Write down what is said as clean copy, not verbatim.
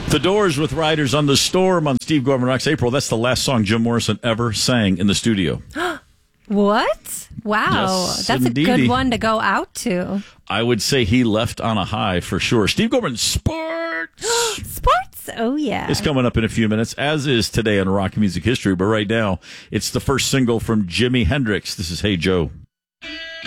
The Doors with Riders on the Storm on Steve Gorman Rocks. April, that's the last song Jim Morrison ever sang in the studio. What? Wow. Yes, that's indeedy. a good one to go out to. I would say he left on a high for sure. Steve Gorman Sports. Sports? Oh, yeah. It's coming up in a few minutes, as is today in rock music history. But right now, it's the first single from Jimi Hendrix. This is Hey Joe.